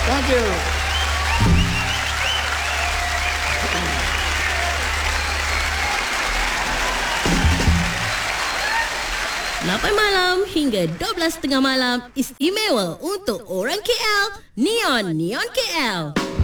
Thank you. 8 malam hingga 12 tengah malam istimewa untuk orang KL, Neon KL.